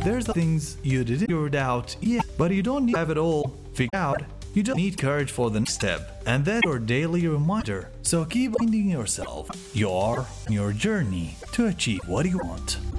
There's things you didn't figure out yet, but you don't need to have it all figured out. You just need courage for the next step, and that's your daily reminder. So keep reminding yourself, you're on your journey to achieve what you want.